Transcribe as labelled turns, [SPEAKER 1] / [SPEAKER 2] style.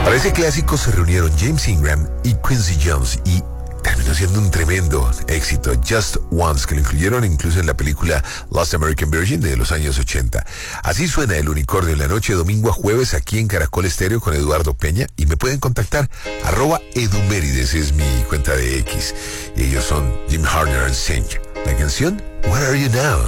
[SPEAKER 1] Para ese clásico se reunieron James Ingram y Quincy Jones y terminó siendo un tremendo éxito, Just Once, que lo incluyeron incluso en la película Lost American Virgin de los años 80. Así suena El Unicornio en la noche, domingo a jueves, aquí en Caracol Estéreo con Eduardo Peña, y me pueden contactar, @Edumérides es mi cuenta de X. Y ellos son Jim Harner and Cinch. La canción, Where Are You Now?